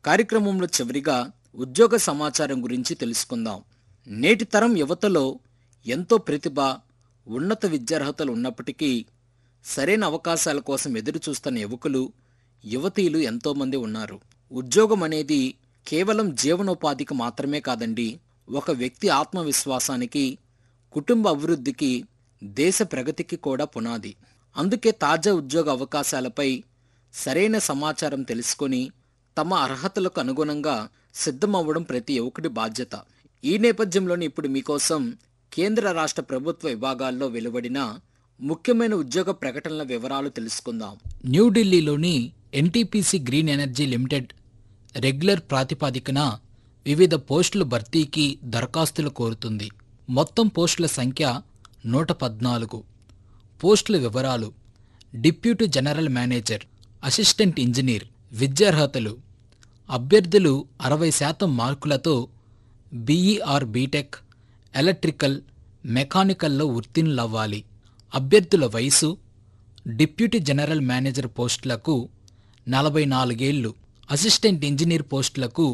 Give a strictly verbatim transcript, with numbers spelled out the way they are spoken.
కార్యక్రమంలో చివరిగా ఉద్యోగ సమాచారం గురించి తెలుసుకుందాం. నేటి తరం యువతలో ఎంతో ప్రతిభ, ఉన్నత విద్యార్హతలు ఉన్నప్పటికీ సరైన అవకాశాల కోసం ఎదురు చూస్తున్న యువకులు, యువతీలు ఎంతోమంది ఉన్నారు. ఉద్యోగం అనేది కేవలం జీవనోపాధికి మాత్రమే కాదండి, ఒక వ్యక్తి ఆత్మవిశ్వాసానికి, కుటుంబ అభివృద్ధికి, దేశ ప్రగతికి కూడా పునాది. అందుకే తాజా ఉద్యోగ అవకాశాలపై సరైన సమాచారం తెలుసుకొని తమ అర్హతలకు అనుగుణంగా సిద్ధమవ్వడం ప్రతి యువకుడి బాధ్యత. ఈ నేపథ్యంలోనే ఇప్పుడు మీకోసం కేంద్ర రాష్ట్ర ప్రభుత్వ విభాగాల్లో వెలువడిన ముఖ్యమైన ఉద్యోగ ప్రకటనల వివరాలు తెలుసుకుందాం. న్యూఢిల్లీలోని NTPC green energy limited regular ప్రాతిపదికన వివిధ పోస్టుల భర్తీకి దరఖాస్తులు కోరుతుంది. మొత్తం పోస్టుల సంఖ్య నూట పద్నాలుగు. పోస్టుల వివరాలు: deputy general manager, assistant engineer. విద్యార్హతలు: అభ్యర్థులు అరవై శాతం మార్కులతో బీఈఆర్ బీటెక్, ఎలక్ట్రికల్, మెకానికల్లో ఉత్తీర్ణులవ్వాలి. అభ్యర్థుల వయసు: డిప్యూటీ జనరల్ మేనేజర్ పోస్టులకు నలభై నాలుగేళ్లు, అసిస్టెంట్ ఇంజనీర్ పోస్టులకు